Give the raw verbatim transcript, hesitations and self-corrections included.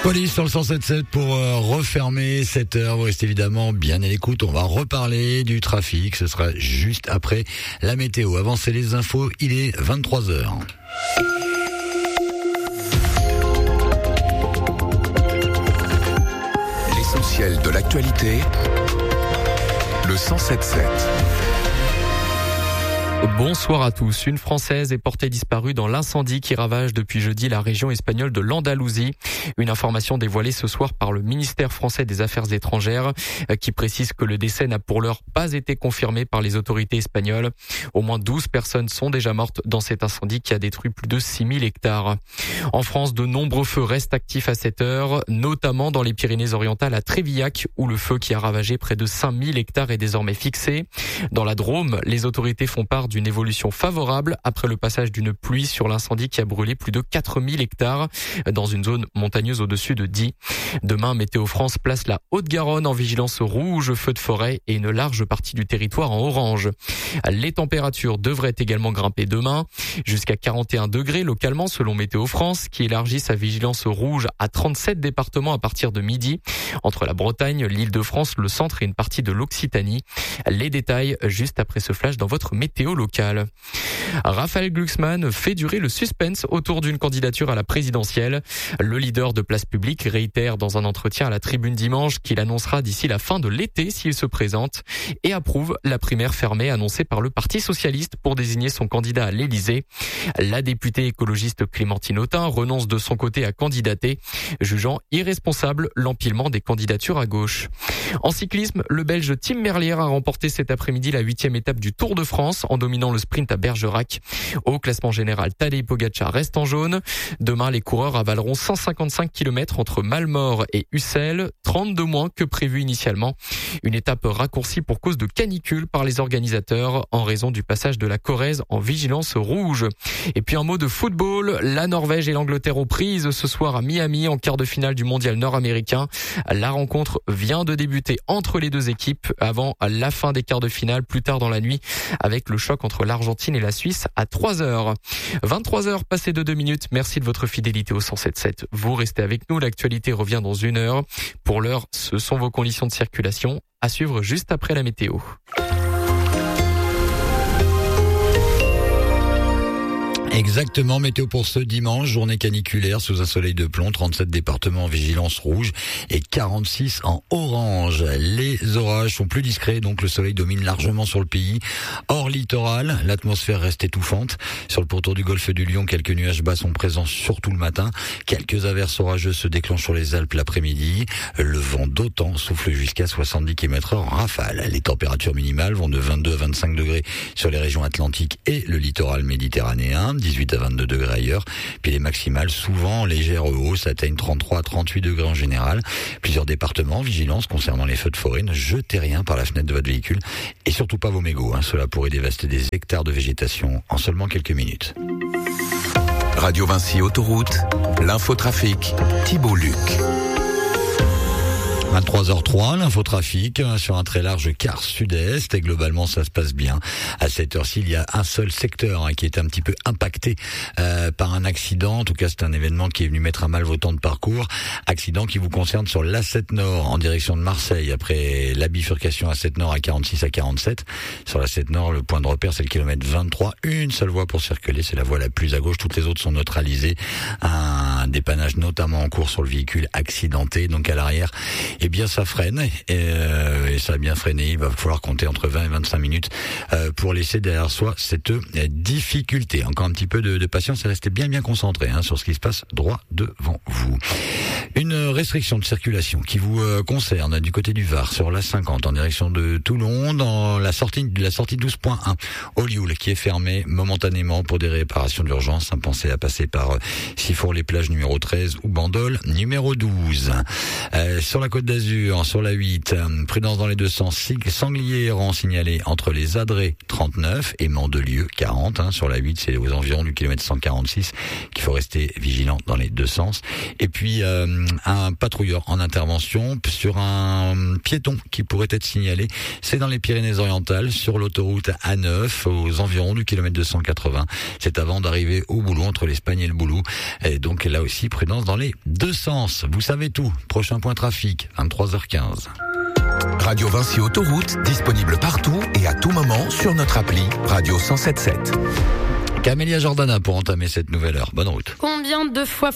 Police sur le cent sept sept pour euh, refermer cette heure. Vous restez évidemment bien à l'écoute. On va reparler du trafic. Ce sera juste après la météo. Avant, c'est les infos. Il est vingt-trois heures. L'essentiel de l'actualité. Le cent sept sept. Bonsoir à tous. Une Française est portée disparue dans l'incendie qui ravage depuis jeudi la région espagnole de l'Andalousie. Une information dévoilée ce soir par le ministère français des Affaires étrangères qui précise que le décès n'a pour l'heure pas été confirmé par les autorités espagnoles. Au moins douze personnes sont déjà mortes dans cet incendie qui a détruit plus de six mille hectares. En France, de nombreux feux restent actifs à cette heure, notamment dans les Pyrénées-Orientales à Trévillac où le feu qui a ravagé près de cinq mille hectares est désormais fixé. Dans la Drôme, les autorités font part d'une évolution favorable après le passage d'une pluie sur l'incendie qui a brûlé plus de quatre mille hectares dans une zone montagneuse au-dessus de Die. Demain, Météo France place la Haute-Garonne en vigilance rouge, feu de forêt et une large partie du territoire en orange. Les températures devraient également grimper demain jusqu'à quarante et un degrés localement selon Météo France qui élargit sa vigilance rouge à trente-sept départements à partir de midi entre la Bretagne, l'Île-de-France, le centre et une partie de l'Occitanie. Les détails juste après ce flash dans votre météo locale. Raphaël Glucksmann fait durer le suspense autour d'une candidature à la présidentielle. Le leader de Place Publique réitère dans un entretien à la Tribune dimanche qu'il annoncera d'ici la fin de l'été s'il se présente et approuve la primaire fermée annoncée par le Parti socialiste pour désigner son candidat à l'Élysée. La députée écologiste Clémentine Autain renonce de son côté à candidater, jugeant irresponsable l'empilement des candidatures à gauche. En cyclisme, le Belge Tim Merlier a remporté cet après-midi la huitième étape du Tour de France en dominant le sprint à Bergerac. Au classement général, Tadej Pogačar reste en jaune. Demain, les coureurs avaleront cent cinquante-cinq kilomètres entre Malmort et Ussel, trente-deux moins que prévu initialement. Une étape raccourcie pour cause de canicule par les organisateurs en raison du passage de la Corrèze en vigilance rouge. Et puis un mot de football, la Norvège et l'Angleterre aux prises ce soir à Miami en quart de finale du mondial nord-américain. La rencontre vient de débuter entre les deux équipes avant la fin des quarts de finale plus tard dans la nuit avec le choc entre l'Argentine et la Suisse à trois heures. vingt-trois heures passées de deux minutes. Merci de votre fidélité au cent sept sept. Vous restez avec nous. L'actualité revient dans une heure. Pour l'heure, ce sont vos conditions de circulation à suivre juste après la météo. Exactement, météo pour ce dimanche, journée caniculaire sous un soleil de plomb, trente-sept départements en vigilance rouge et quarante-six en orange. Les orages sont plus discrets, donc le soleil domine largement sur le pays. Hors littoral, l'atmosphère reste étouffante. Sur le pourtour du golfe du Lion, quelques nuages bas sont présents surtout le matin. Quelques averses orageuses se déclenchent sur les Alpes l'après-midi. Le vent d'OTAN souffle jusqu'à soixante-dix kilomètres heure en rafale. Les températures minimales vont de vingt-deux à vingt-cinq degrés sur les régions atlantiques et le littoral méditerranéen. dix-huit à vingt-deux degrés ailleurs, puis les maximales souvent en légère hausse atteignent trente-trois à trente-huit degrés en général. Plusieurs départements, vigilance concernant les feux de forêt, ne jetez rien par la fenêtre de votre véhicule et surtout pas vos mégots, hein. Cela pourrait dévaster des hectares de végétation en seulement quelques minutes. Radio Vinci Autoroute, l'infotrafic, Thibault Luc. vingt-trois heures trois, l'infotrafic sur un très large quart sud-est et globalement ça se passe bien. À cette heure-ci, il y a un seul secteur hein, qui est un petit peu impacté euh, par un accident. En tout cas, c'est un événement qui est venu mettre à mal vos temps de parcours. Accident qui vous concerne sur l'A sept Nord en direction de Marseille après la bifurcation A sept Nord à quarante-six à quarante-sept. Sur l'A sept Nord, le point de repère c'est le kilomètre vingt-trois. Une seule voie pour circuler, c'est la voie la plus à gauche. Toutes les autres sont neutralisées. Un dépannage notamment en cours sur le véhicule accidenté, donc à l'arrière. Eh bien, ça freine et, euh, et ça a bien freiné. Il va falloir compter entre vingt et vingt-cinq minutes euh, pour laisser derrière soi cette euh, difficulté. Encore un petit peu de, de patience et restez bien bien concentré hein, sur ce qui se passe droit devant vous. Une restriction de circulation qui vous euh, concerne du côté du Var sur l'A cinquante en direction de Toulon dans la sortie de la sortie douze point un au Lioul qui est fermée momentanément pour des réparations d'urgence. Hein, pensez à passer par euh, Sifour-les-Plages numéro treize ou Bandol numéro douze. Euh, sur la Côte d'Azur, sur la huit, euh, prudence dans les deux sens. Sangliers errants signalés entre les Adrets trente-neuf et Mandelieu quarante. Hein, sur la huit, c'est aux environs du kilomètre cent quarante-six qu'il faut rester vigilant dans les deux sens. Et puis euh, un un patrouilleur en intervention sur un piéton qui pourrait être signalé. C'est dans les Pyrénées-Orientales, sur l'autoroute A neuf, aux environs du kilomètre deux cent quatre-vingts. C'est avant d'arriver au Boulou, entre l'Espagne et le Boulou. Et donc là aussi, prudence dans les deux sens. Vous savez tout. Prochain point trafic, vingt-trois heures quinze. Radio Vinci Autoroute, disponible partout et à tout moment sur notre appli Radio cent sept sept. Camélia Jordana pour entamer cette nouvelle heure. Bonne route. Combien de fois